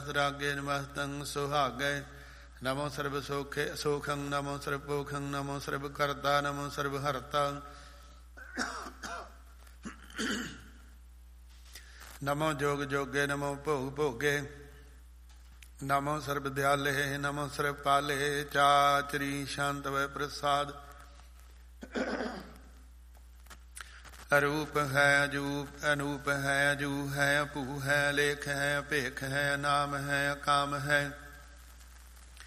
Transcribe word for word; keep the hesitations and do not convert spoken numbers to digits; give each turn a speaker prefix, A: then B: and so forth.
A: ਰਾਗੇ ਨਮਸਤੰ ਸੁਹਾਗੈ। ਨਮੋ ਸਰਬ ਸੋਖੇ ਸੋਖੰ ਨਮੋ ਸਰਬ ਪੋਖੰ ਨਮੋ ਸਰਬ ਕਰਤਾ ਨਮੋ ਸਰਬ ਹਰਤਾ। ਨਮੋ ਜੋਗ ਜੋਗੇ ਨਮੋ ਭੋਗ ਭੋਗੇ। ਨਮੋ ਸਰਬ ਦਿਆਲੇ ਨਮੋ ਸਰਬ ਪਾਲੇ। ਚਾਚਰੀ ਸ਼ਾਂਤ ਵੈ ਪ੍ਰਸਾਦ। ਅਰੂਪ ਹੈ ਅਜੂਪ ਅਨੂਪ ਹੈ ਅਜੂ ਹੈ ਅਭੂ ਹੈ ਲੇਖ ਹੈ ਅਭੇਖ ਹੈ ਨਾਮ ਹੈ ਅਕਾਮ ਹੈ।